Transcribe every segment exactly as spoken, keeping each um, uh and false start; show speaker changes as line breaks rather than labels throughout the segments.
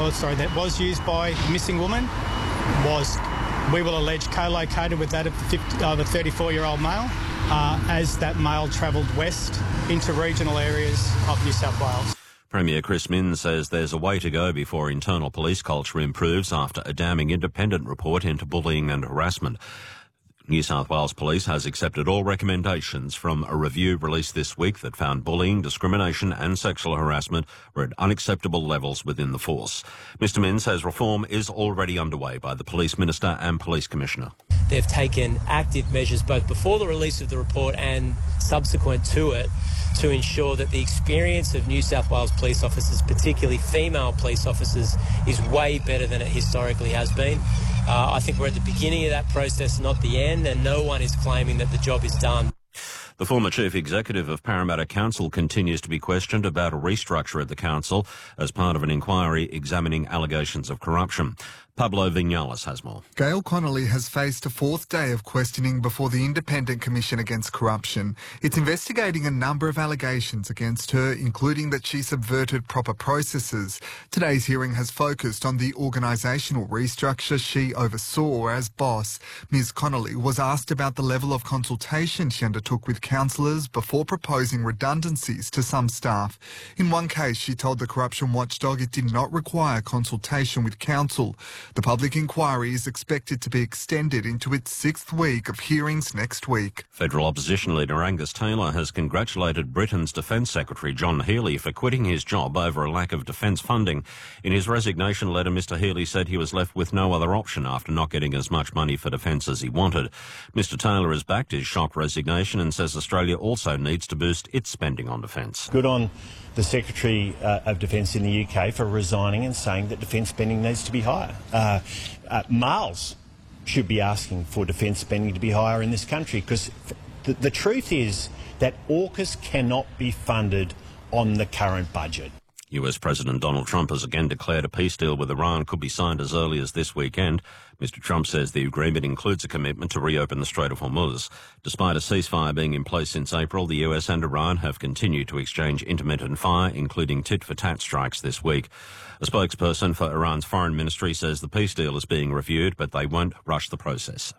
oh sorry, that was used by the missing woman was, we will allege, co-located with that of the, fifty, uh, the thirty-four-year-old male uh, as that male travelled west into regional areas of New South Wales.
Premier Chris Minns says there's a way to go before internal police culture improves after a damning independent report into bullying and harassment. New South Wales Police has accepted all recommendations from a review released this week that found bullying, discrimination and sexual harassment were at unacceptable levels within the force. Mister Minns says reform is already underway by the Police Minister and Police Commissioner.
They've taken active measures both before the release of the report and subsequent to it to ensure that the experience of New South Wales police officers, particularly female police officers, is way better than it historically has been. Uh, I think we're at the beginning of that process, not the end, and no one is claiming that the job is done.
The former chief executive of Parramatta Council continues to be questioned about a restructure at the council as part of an inquiry examining allegations of corruption. Pablo Vinales has more.
Gail Connolly has faced a fourth day of questioning before the Independent Commission Against Corruption. It's investigating a number of allegations against her, including that she subverted proper processes. Today's hearing has focused on the organisational restructure she oversaw as boss. Ms Connolly was asked about the level of consultation she undertook with councillors before proposing redundancies to some staff. In one case, she told the corruption watchdog it did not require consultation with council. The public inquiry is expected to be extended into its sixth week of hearings next week.
Federal opposition leader Angus Taylor has congratulated Britain's Defence Secretary John Healey for quitting his job over a lack of defence funding. In his resignation letter, Mr Healey said he was left with no other option after not getting as much money for defence as he wanted. Mr Taylor has backed his shock resignation and says Australia also needs to boost its spending on defence.
Good on the Secretary uh, of Defence in the U K for resigning and saying that defence spending needs to be higher. Uh, uh, males should be asking for defence spending to be higher in this country, because the, the truth is that AUKUS cannot be funded on the current budget.
U S President Donald Trump has again declared a peace deal with Iran could be signed as early as this weekend. Mister Trump says the agreement includes a commitment to reopen the Strait of Hormuz. Despite a ceasefire being in place since April, the U S and Iran have continued to exchange intermittent fire, including tit-for-tat strikes this week. A spokesperson for Iran's foreign ministry says the peace deal is being reviewed, but they won't rush the process.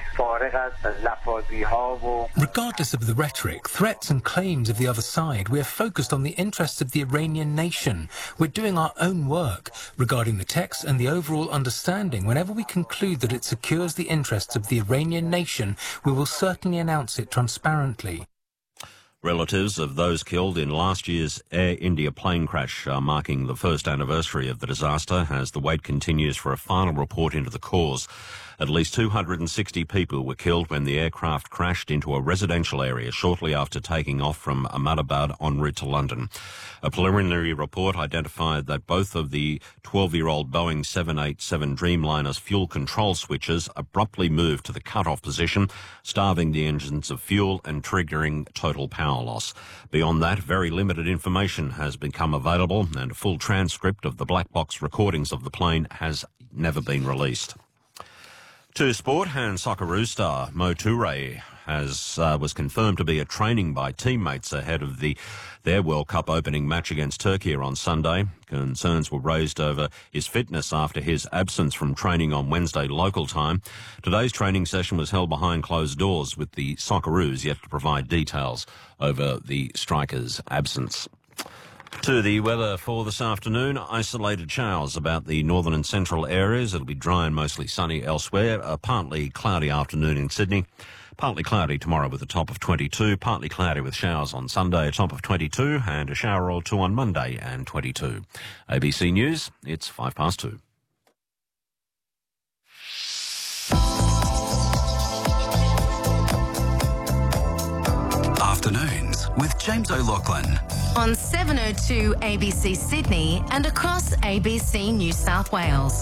Regardless of the rhetoric, threats and claims of the other side, we are focused on the interests of the Iranian nation. We're doing our own work regarding the text and the overall understanding. Whenever we conclude that it secures the interests of the Iranian nation, we will certainly announce it transparently.
Relatives of those killed in last year's Air India plane crash are marking the first anniversary of the disaster as the wait continues for a final report into the cause. At least two hundred sixty people were killed when the aircraft crashed into a residential area shortly after taking off from Ahmedabad en route to London. A preliminary report identified that both of the twelve-year-old Boeing seven eighty-seven Dreamliner's fuel control switches abruptly moved to the cut-off position, starving the engines of fuel and triggering total power loss. Beyond that, very limited information has become available, and a full transcript of the black box recordings of the plane has never been released. To sport, and Socceroo star Mo Toure has uh, was confirmed to be at training by teammates ahead of the their World Cup opening match against Turkey on Sunday. Concerns were raised over his fitness after his absence from training on Wednesday local time. Today's training session was held behind closed doors, with the Socceroos yet to provide details over the striker's absence. To the weather for this afternoon, isolated showers about the northern and central areas. It'll be dry and mostly sunny elsewhere. A partly cloudy afternoon in Sydney. Partly cloudy tomorrow with a top of twenty-two. Partly cloudy with showers on Sunday, a top of twenty-two. And a shower or two on Monday and twenty-two. A B C News, it's five past two.
Afternoons with James O'Loughlin.
On seven oh two A B C Sydney and across A B C New South Wales.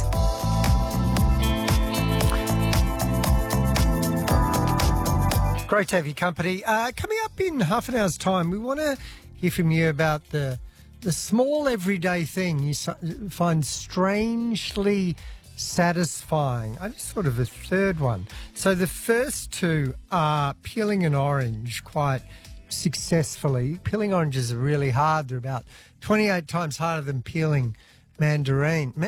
Great to have your company. Uh, coming up in half an hour's time, we want to hear from you about the the small everyday thing you find strangely satisfying. I just thought of a third one. So the first two are peeling an orange quite successfully. Peeling oranges are really hard. They're about twenty-eight times harder than peeling mandarin.